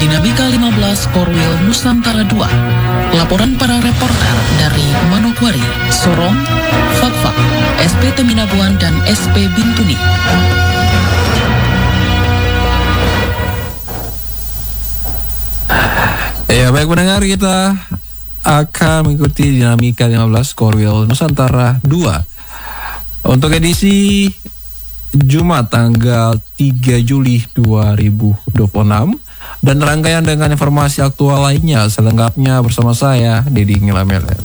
Dinamika 15 Korwil Nusantara 2. Laporan para reporter dari Manokwari, Sorong, Fakfak, SP Teminabuan, dan SP Bintuni. Ya, baik pendengar, kita akan mengikuti Dinamika 15 Korwil Nusantara 2 untuk edisi Jumat tanggal 3 Juli 2026 dan rangkaian dengan informasi aktual lainnya selengkapnya bersama saya Dedi Ngilamelen.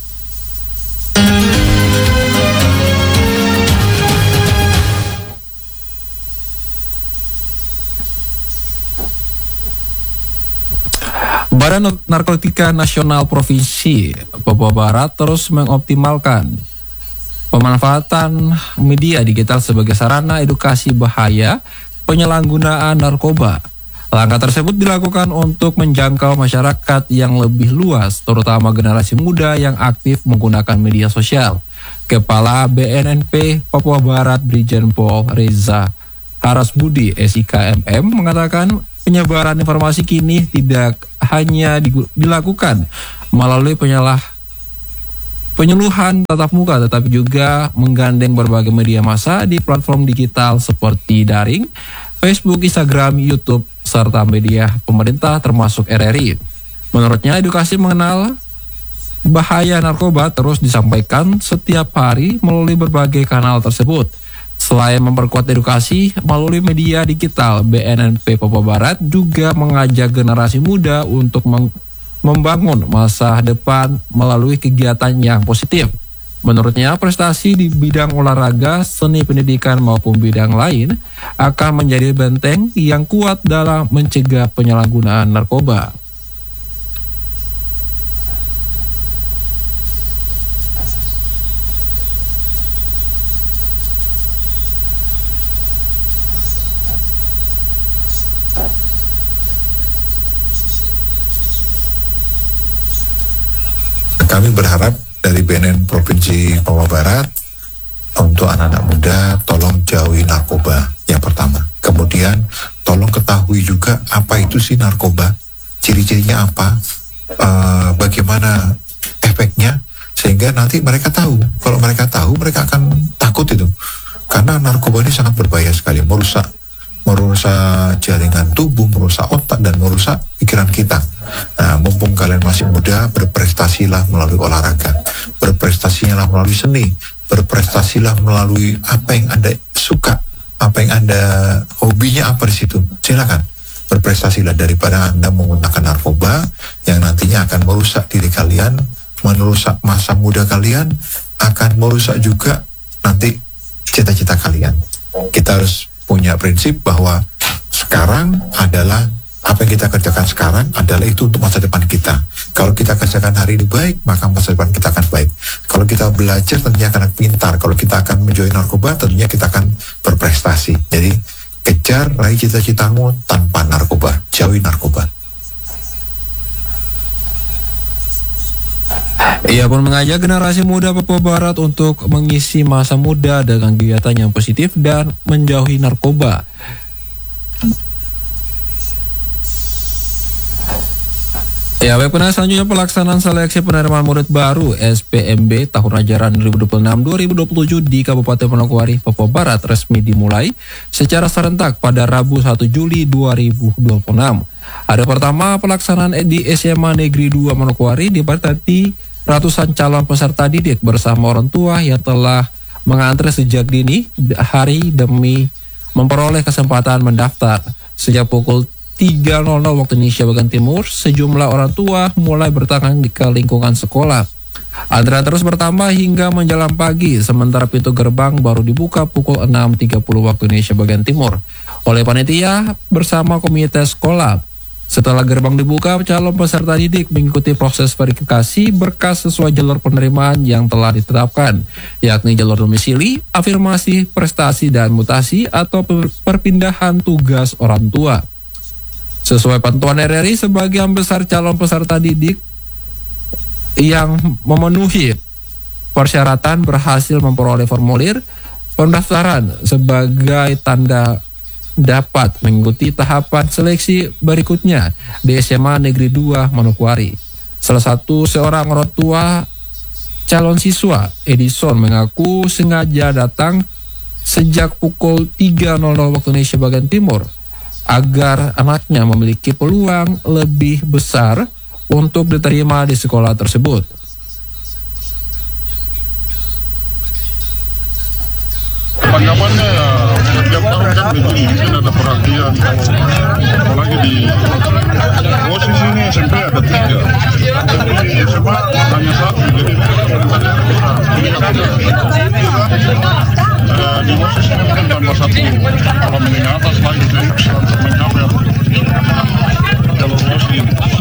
Badan Narkotika Nasional Provinsi Papua Barat terus mengoptimalkan pemanfaatan media digital sebagai sarana edukasi bahaya penyalahgunaan narkoba. Langkah tersebut dilakukan untuk menjangkau masyarakat yang lebih luas, terutama generasi muda yang aktif menggunakan media sosial. Kepala BNNP Papua Barat Brigjen Pol Reza Harasbudi SIKMM mengatakan penyebaran informasi kini tidak hanya dilakukan melalui penyuluhan tatap muka, tetapi juga menggandeng berbagai media massa di platform digital seperti daring, Facebook, Instagram, YouTube, serta media pemerintah termasuk RRI. Menurutnya, edukasi mengenal bahaya narkoba terus disampaikan setiap hari melalui berbagai kanal tersebut. Selain memperkuat edukasi melalui media digital, BNNP Papua Barat juga mengajak generasi muda untuk membangun masa depan melalui kegiatan yang positif. Menurutnya, prestasi di bidang olahraga, seni pendidikan maupun bidang lain akan menjadi benteng yang kuat dalam mencegah penyalahgunaan narkoba. Kami berharap dari BNN Provinsi Papua Barat untuk anak-anak muda tolong jauhi narkoba yang pertama. Kemudian tolong ketahui juga apa itu sih narkoba, ciri-cirinya apa, bagaimana efeknya, sehingga nanti mereka tahu. Kalau mereka tahu, mereka akan takut itu. Karena narkoba ini sangat berbahaya sekali, merusak jaringan tubuh, merusak otak, dan merusak pikiran kita. Nah, mumpung kalian masih muda, berprestasilah melalui olahraga, berprestasilah melalui seni, berprestasilah melalui apa yang Anda suka, apa yang Anda hobinya apa di situ. Silakan berprestasilah daripada Anda menggunakan narkoba yang nantinya akan merusak diri kalian, merusak masa muda kalian, akan merusak juga nanti cita-cita kalian. Kita harus punya prinsip bahwa sekarang adalah apa yang kita kerjakan sekarang adalah itu untuk masa depan kita. Kalau kita kerjakan hari ini baik, maka masa depan kita akan baik. Kalau kita belajar, tentunya akan pintar. Kalau kita akan menjauhi narkoba, tentunya kita akan berprestasi. Jadi kejar, raih cita-citamu tanpa narkoba, jauhi narkoba. Ia pun mengajak generasi muda Papua Barat untuk mengisi masa muda dengan kegiatan yang positif dan menjauhi narkoba. Ya, baik, selanjutnya pelaksanaan seleksi penerimaan murid baru SPMB tahun ajaran 2026-2027 di Kabupaten Manokwari, Papua Barat resmi dimulai secara serentak pada Rabu 1 Juli 2026. Hari pertama pelaksanaan di SMA Negeri 2 Manokwari dibatasi ratusan calon peserta didik bersama orang tua yang telah mengantre sejak dini hari demi memperoleh kesempatan mendaftar. Sejak pukul 3.00 waktu Indonesia bagian Timur, sejumlah orang tua mulai berdatangan ke lingkungan sekolah. Antrean terus bertambah hingga menjelang pagi, sementara pintu gerbang baru dibuka pukul 6.30 waktu Indonesia bagian Timur oleh panitia bersama komite sekolah. Setelah gerbang dibuka, calon peserta didik mengikuti proses verifikasi berkas sesuai jalur penerimaan yang telah ditetapkan, yakni jalur domisili, afirmasi, prestasi, dan mutasi atau perpindahan tugas orang tua. Sesuai pantauan RRI, sebagian besar calon peserta didik yang memenuhi persyaratan berhasil memperoleh formulir pendaftaran sebagai tanda dapat mengikuti tahapan seleksi berikutnya di SMA Negeri 2 Manokwari. Seorang orang tua calon siswa, Edison, mengaku sengaja datang sejak pukul 3.00 waktu Indonesia bagian Timur agar anaknya memiliki peluang lebih besar untuk diterima di sekolah tersebut. Tanggapannya ya, setiap tahun kan begini, mungkin ada perhatian, apalagi di posisi ini SMP ada 3, di SMA hanya 1, jadi di posisi ini mungkin tambah 1 kalau menengah atas lagi, jadi bisa mencapai jalur posisi.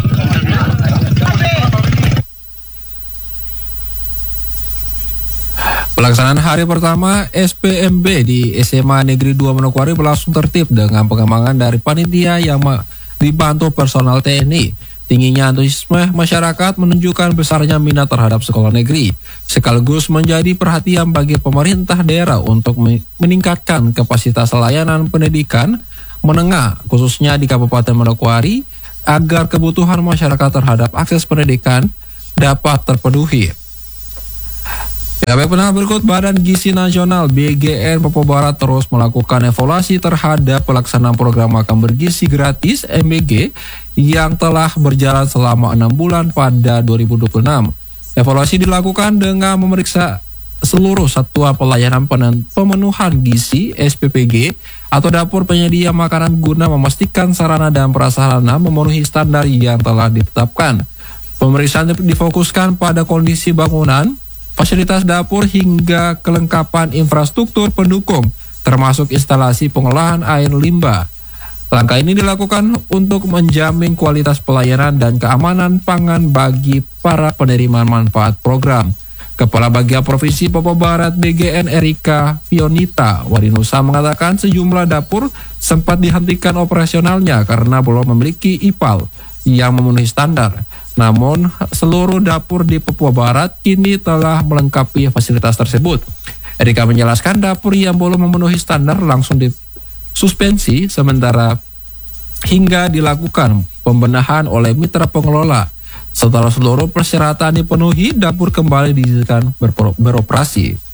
Pelaksanaan hari pertama SPMB di SMA Negeri 2 Manokwari berlangsung tertib dengan pengembangan dari panitia yang dibantu personal TNI. Tingginya antusiasme masyarakat menunjukkan besarnya minat terhadap sekolah negeri, sekaligus menjadi perhatian bagi pemerintah daerah untuk meningkatkan kapasitas layanan pendidikan menengah, khususnya di Kabupaten Manokwari, agar kebutuhan masyarakat terhadap akses pendidikan dapat terpenuhi. Ya, baik pendengar, berikut Badan Gizi Nasional BGN Papua Barat terus melakukan evaluasi terhadap pelaksanaan program makan bergizi gratis MBG yang telah berjalan selama 6 bulan pada 2026. Evaluasi dilakukan dengan memeriksa seluruh satuan pelayanan pemenuhan gizi SPPG atau dapur penyedia makanan guna memastikan sarana dan prasarana memenuhi standar yang telah ditetapkan. Pemeriksaan difokuskan pada kondisi bangunan, fasilitas dapur hingga kelengkapan infrastruktur pendukung, termasuk instalasi pengolahan air limbah. Langkah ini dilakukan untuk menjamin kualitas pelayanan dan keamanan pangan bagi para penerima manfaat program. Kepala Bagian Provinsi Papua Barat BGN Erika Fionita Warinusa mengatakan sejumlah dapur sempat dihentikan operasionalnya karena belum memiliki IPAL yang memenuhi standar. Namun, seluruh dapur di Papua Barat kini telah melengkapi fasilitas tersebut. Erika menjelaskan dapur yang belum memenuhi standar langsung disuspensi sementara hingga dilakukan pembenahan oleh mitra pengelola. Setelah seluruh persyaratan dipenuhi, dapur kembali diizinkan beroperasi.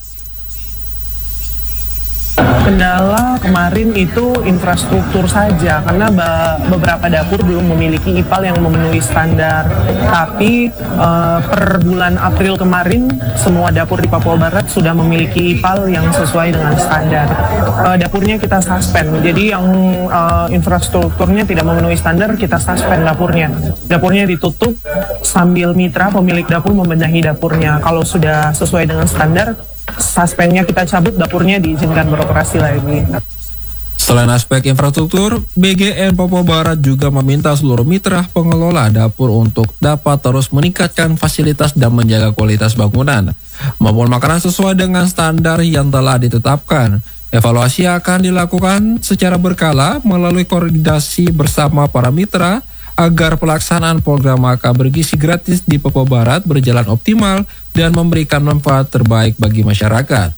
Kendala kemarin itu infrastruktur saja, karena beberapa dapur belum memiliki IPAL yang memenuhi standar. Tapi per bulan April kemarin, semua dapur di Papua Barat sudah memiliki IPAL yang sesuai dengan standar. Dapurnya kita suspend, jadi yang infrastrukturnya tidak memenuhi standar, kita suspend dapurnya. Dapurnya ditutup sambil mitra pemilik dapur membenahi dapurnya. Kalau sudah sesuai dengan standar, suspendnya kita cabut, dapurnya diizinkan beroperasi lagi. Selain aspek infrastruktur, BGN Papua Barat juga meminta seluruh mitra pengelola dapur untuk dapat terus meningkatkan fasilitas dan menjaga kualitas bangunan maupun makanan sesuai dengan standar yang telah ditetapkan. Evaluasi akan dilakukan secara berkala melalui koordinasi bersama para mitra agar pelaksanaan program makan bergizi gratis di Papua Barat berjalan optimal dan memberikan manfaat terbaik bagi masyarakat.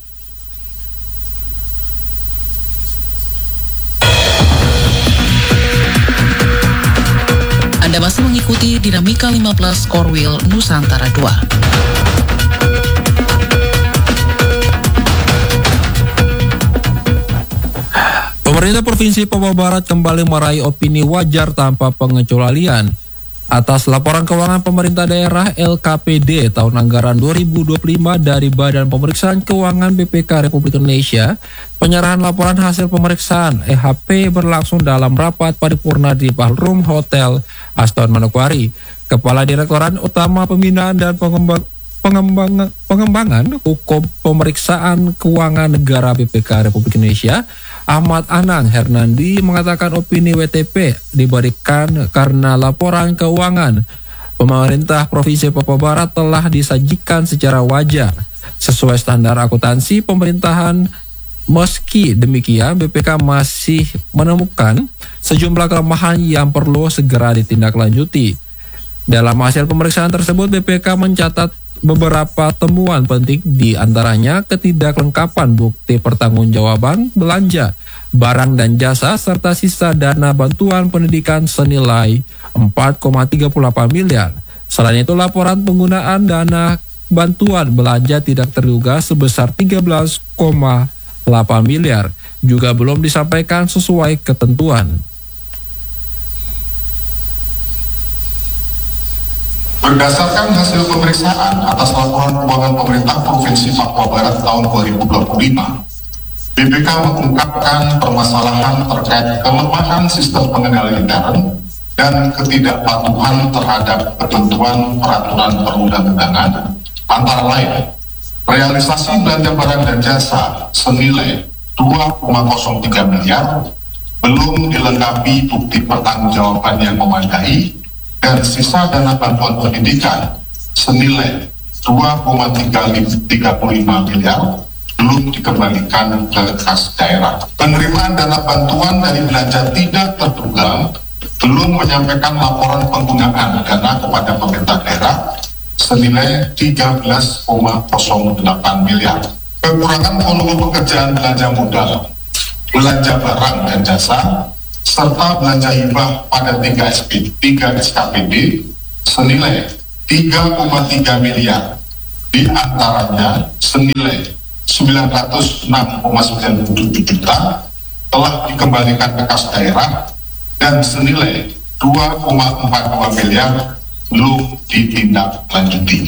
Anda masih mengikuti Dinamika 15 Korwil Nusantara 2. Pemerintah Provinsi Papua Barat kembali meraih opini wajar tanpa pengecualian atas laporan keuangan pemerintah daerah LKPD tahun anggaran 2025 dari Badan Pemeriksaan Keuangan BPK Republik Indonesia. Penyerahan laporan hasil pemeriksaan EHP berlangsung dalam rapat paripurna di Ballroom Hotel Aston Manokwari. Kepala Direktorat Utama Pembinaan dan Pengembangan Hukum Pemeriksaan Keuangan Negara BPK Republik Indonesia Ahmad Anang Hernandi mengatakan opini WTP diberikan karena laporan keuangan pemerintah Provinsi Papua Barat telah disajikan secara wajar sesuai standar akuntansi pemerintahan. Meski demikian, BPK masih menemukan sejumlah kelemahan yang perlu segera ditindaklanjuti. Dalam hasil pemeriksaan tersebut, BPK mencatat beberapa temuan penting, di antaranya ketidaklengkapan bukti pertanggungjawaban belanja barang dan jasa serta sisa dana bantuan pendidikan senilai 4,38 miliar. Selain itu, laporan penggunaan dana bantuan belanja tidak terduga sebesar 13,8 miliar juga belum disampaikan sesuai ketentuan. Berdasarkan hasil pemeriksaan atas laporan keuangan pemerintah Provinsi Papua Barat tahun 2025, BPK mengungkapkan permasalahan terkait kelemahan sistem pengendalian intern dan ketidakpatuhan terhadap ketentuan peraturan perundang-undangan, antara lain realisasi belanja barang dan jasa senilai 2,03 miliar belum dilengkapi bukti pertanggungjawaban yang memadai, dan sisa dana bantuan pendidikan senilai 2,35 miliar belum dikembalikan ke kas daerah. Penerimaan dana bantuan dari belanja tidak terduga belum menyampaikan laporan penggunaan dana kepada pemerintah daerah senilai 13,08 miliar. Kekurangan volume pekerjaan belanja modal, belanja barang dan jasa, serta belanja hibah pada 3 SKPD senilai 3,3 miliar, di antaranya senilai 906,97 juta telah dikembalikan ke kas daerah dan senilai 2,42 miliar belum ditindaklanjuti.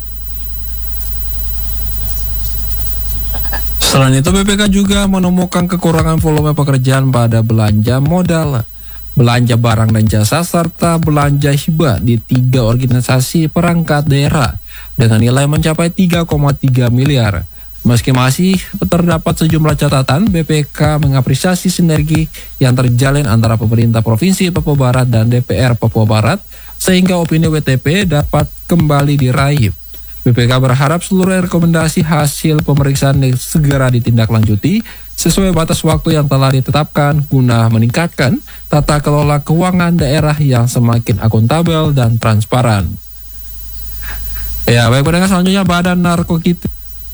Selain itu, BPK juga menemukan kekurangan volume pekerjaan pada belanja modal, belanja barang dan jasa, serta belanja hibah di 3 organisasi perangkat daerah dengan nilai mencapai 3,3 miliar. Meski masih terdapat sejumlah catatan, BPK mengapresiasi sinergi yang terjalin antara pemerintah Provinsi Papua Barat dan DPR Papua Barat, sehingga opini WTP dapat kembali diraih. BPK berharap seluruh rekomendasi hasil pemeriksaan segera ditindaklanjuti sesuai batas waktu yang telah ditetapkan guna meningkatkan tata kelola keuangan daerah yang semakin akuntabel dan transparan. Ya, baik, pendengar, selanjutnya Badan Narkotika.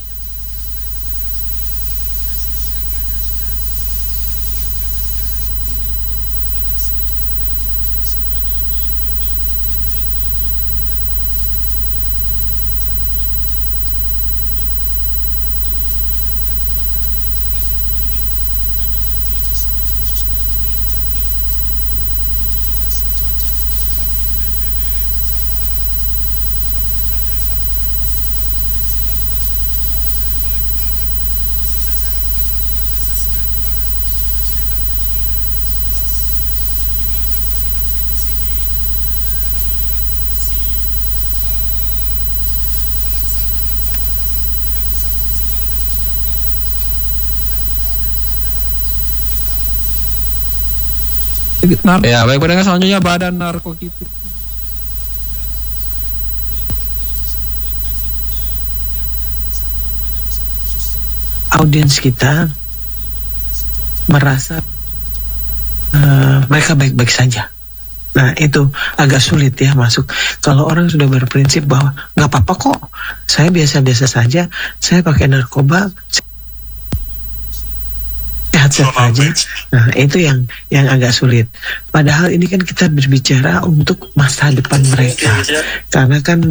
Ya, baik, pendengar, selanjutnya Badan Narkotika. Audiens kita merasa mereka baik-baik saja. Nah, itu agak sulit ya masuk. Kalau orang sudah berprinsip bahwa nggak apa-apa kok, saya biasa-biasa saja, saya pakai narkoba, sehat saja. Nah, itu yang agak sulit. Padahal ini kan kita berbicara untuk masa depan mereka. Karena kan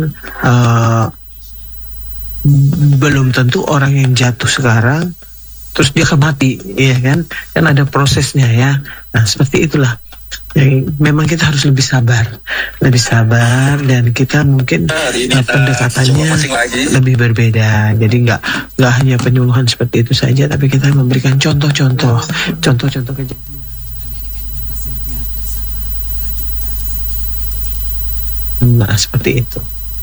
belum tentu orang yang jatuh sekarang terus dia mati, ya kan? Kan ada prosesnya ya. Nah, seperti itulah. Memang kita harus lebih sabar dan kita mungkin pendekatannya lebih berbeda. Jadi nggak hanya penyuluhan seperti itu saja, tapi kita memberikan contoh-contoh kejadian. Nah, seperti itu.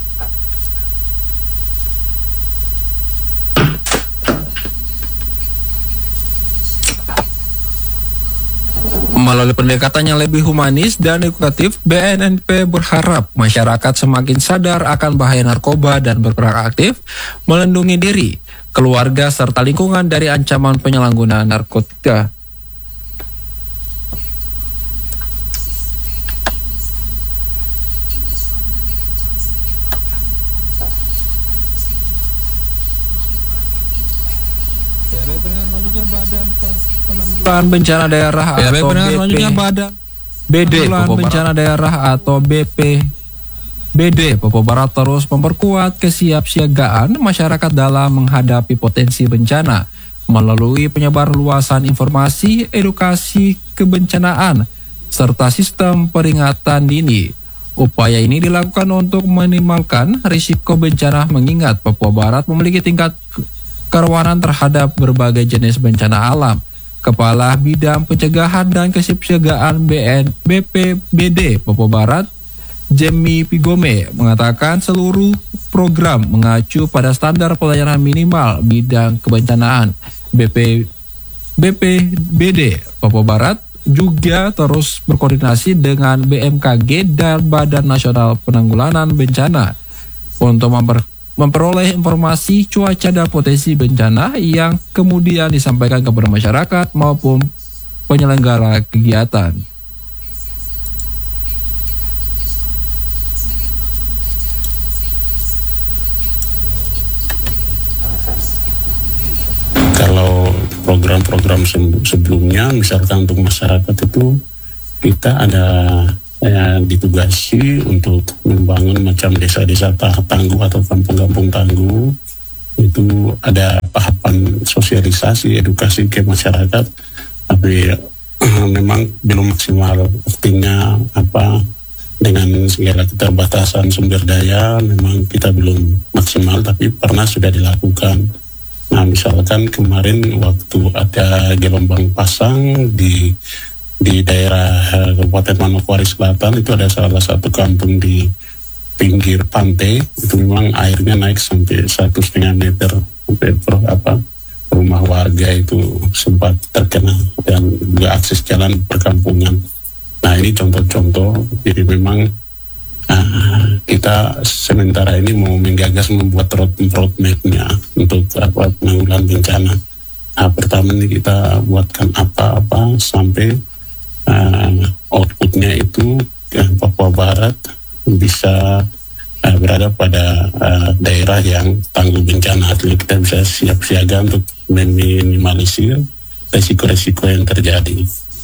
Melalui pendekatan yang lebih humanis dan edukatif, BNNP berharap masyarakat semakin sadar akan bahaya narkoba dan berperan aktif melindungi diri, keluarga, serta lingkungan dari ancaman penyalahgunaan narkotika. Bencana Daerah atau BD, Bencana Daerah atau BPBD Papua Barat terus memperkuat kesiapsiagaan masyarakat dalam menghadapi potensi bencana melalui penyebar luasan informasi, edukasi kebencanaan, serta sistem peringatan dini. Upaya ini dilakukan untuk meminimalkan risiko bencana mengingat Papua Barat memiliki tingkat kerawanan terhadap berbagai jenis bencana alam. Kepala Bidang Pencegahan dan Kesiapsiagaan BPBD Papua Barat, Jemmy Pigome, mengatakan seluruh program mengacu pada standar pelayanan minimal bidang kebencanaan. BPBD Papua Barat juga terus berkoordinasi dengan BMKG dan Badan Nasional Penanggulangan Bencana untuk memperoleh informasi cuaca dan potensi bencana yang kemudian disampaikan kepada masyarakat maupun penyelenggara kegiatan. Kalau program-program sebelumnya, misalkan untuk masyarakat itu kita ada ditugasi untuk membangun macam desa-desa tangguh atau kampung-kampung tangguh. Itu ada tahapan sosialisasi, edukasi ke masyarakat, tapi memang belum maksimal. Artinya dengan segala keterbatasan sumber daya, memang kita belum maksimal, tapi pernah sudah dilakukan. Nah, misalkan kemarin waktu ada gelombang pasang di daerah Kabupaten Manokwari Selatan, itu ada salah satu kampung di pinggir pantai, itu memang airnya naik sampai 1,5 meter, sampai rumah warga itu sempat terkena, dan juga akses jalan perkampungan. Nah, ini contoh-contoh. Jadi memang kita sementara ini mau menggagas membuat roadmap-nya untuk penanggulangan bencana. Nah, pertama ini kita buatkan apa sampai outputnya itu Papua Barat bisa berada pada daerah yang tangguh bencana. Artinya kita bisa siap siaga untuk meminimalisir resiko-resiko yang terjadi.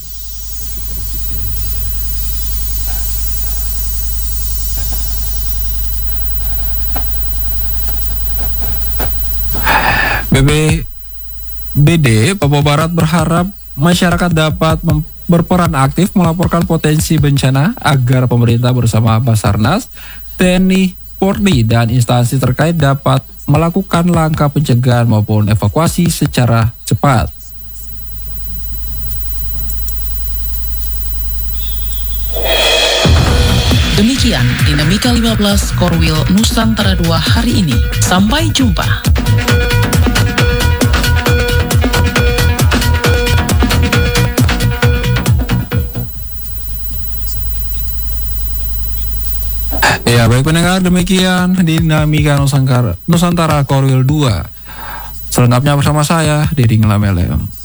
BPBD Papua Barat berharap masyarakat dapat berperan aktif melaporkan potensi bencana agar pemerintah bersama Basarnas, TNI, Polri, dan instansi terkait dapat melakukan langkah pencegahan maupun evakuasi secara cepat. Demikian Dinamika 15 Korwil Nusantara 2 hari ini. Sampai jumpa. Ya, baik pendengar, demikian Dinamika Nusantara Korwil 2. Selengkapnya bersama saya, Deddy Ngelamele.